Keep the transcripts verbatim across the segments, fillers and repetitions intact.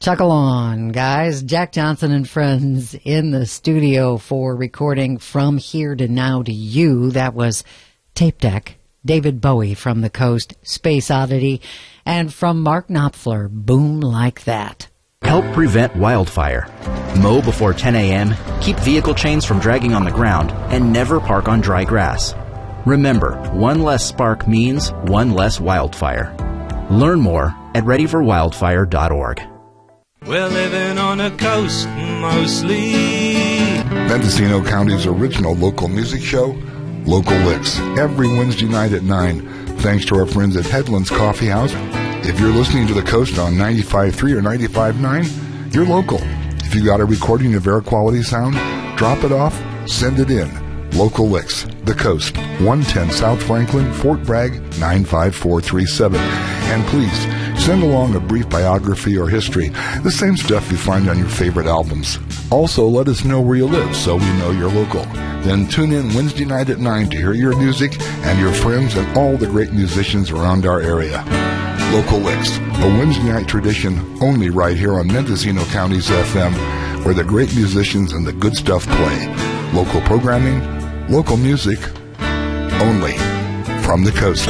Chuckle on, guys. Jack Johnson and friends in the studio for recording From Here to Now to You. That was Tape Deck, David Bowie from the Coast, Space Oddity, and from Mark Knopfler, Boom Like That. Help prevent wildfire. Mow before ten a.m., keep vehicle chains from dragging on the ground, and never park on dry grass. Remember, one less spark means one less wildfire. Learn more at ready for wildfire dot org. We're living on a coast mostly. Mendocino County's original local music show, Local Licks, every Wednesday night at nine, thanks to our friends at Headlands Coffee House. If you're listening to the Coast on ninety-five point three or ninety-five point nine, you're local. If you got a recording of air quality sound, drop it off, send it in. Local Licks, the Coast, one ten South Franklin, Fort Bragg, nine five four three seven. And please, send along a brief biography or history, the same stuff you find on your favorite albums. Also, let us know where you live so we know you're local. Then tune in Wednesday night at nine to hear your music and your friends and all the great musicians around our area. Local Licks, a Wednesday night tradition only right here on Mendocino County's F M, where the great musicians and the good stuff play. Local programming, local music, only from the Coast.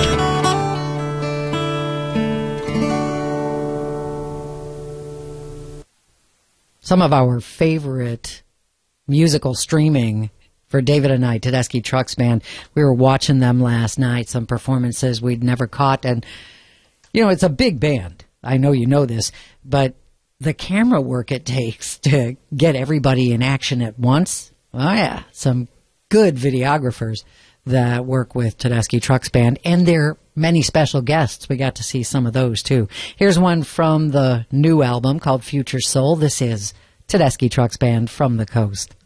Some of our favorite musical streaming for David and I, Tedeschi Trucks Band. We were watching them last night, some performances we'd never caught. And, you know, it's a big band. I know you know this, but the camera work it takes to get everybody in action at once. Oh, yeah, some good videographers that work with Tedeschi Trucks Band, and there are many special guests. We got to see some of those, too. Here's one from the new album called Future Soul. This is Tedeschi Trucks Band from the Coast.